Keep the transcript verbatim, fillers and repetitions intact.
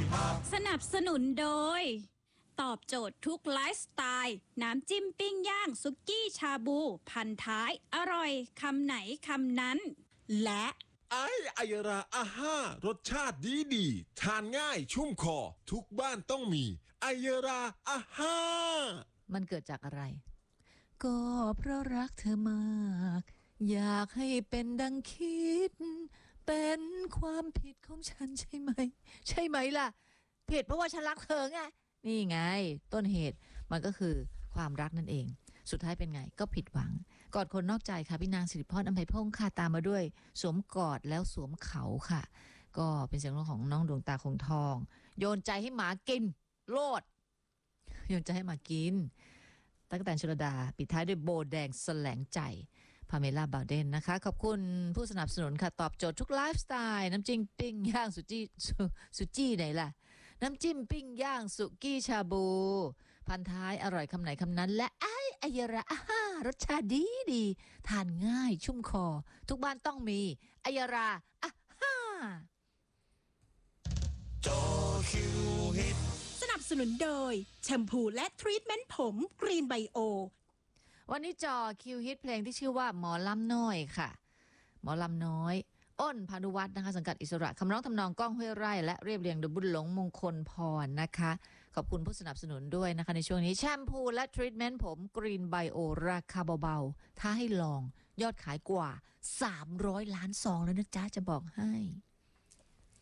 สนับสนุนโดยตอบโจทย์ทุกไลฟ์สไตล์น้ำจิ้มปิ้งย่างซุกี้ชาบูพันท้ายอร่อยคำไหนคำนั้นและไออายราอาห้ารสชาติดีดีทานง่ายชุ่มคอทุกบ้านต้องมีไอายราอาห้ามันเกิดจากอะไรก็เพราะรักเธอมากอยากให้เป็นดังคิดเป็นความผิดของฉันใช่ไหมใช่ไหมล่ะผิดเพราะว่าฉันรักเธอไงนี่ไงต้นเหตุมันก็คือความรักนั่นเองสุดท้ายเป็นไงก็ผิดหวังกอดคนนอกใจค่ะพี่นางสิริพรอำไพพงค์ค่ะตามมาด้วยสวมกอดแล้วสวมเขาค่ะก็เป็นเสียงร้องของน้องดวงตาคงทองโยนใจให้หมากินโลดโยนใจให้หมากินตั๊กแตนชลดาปิดท้ายด้วยโบแดงแสลงใจพาเมล่าบาวเดนนะคะขอบคุณผู้สนับสนุนค่ะตอบโจทย์ทุกไลฟ์สไตล์น้ำจิ้มปิ้งย่างสุจี้สุจี้ไหนล่ะน้ำจิ้มปิ้งย่างสุกี้ชาบูพันท้ายอร่อยคำไหนคำนั้นและไออายระอาหารสชาติดีดีทานง่ายชุ่มคอทุกบ้านต้องมีอายราอาหาจอคิวฮิตสนับสนุนโดยแชมพูและทรีทเมนต์ผมกรีนไบโอวันนี้จอคิวฮิตเพลงที่ชื่อว่าหมอลำน้อยค่ะหมอลำน้อยอ้นพานุวัฒน์นะคะสังกัดอิสระคำร้องทำนองก้องห้วยไร่และเรียบเรียงโดยบุญหลงมงคลพรนะคะขอบคุณผู้สนับสนุนด้วยนะคะในช่วงนี้แชมพูและทรีทเมนต์ผมกรีนไบโอราคาเบาๆถ้าให้ลองยอดขายกว่าสามร้อยล้านซองแล้วนะจ๊ะจะบอกให้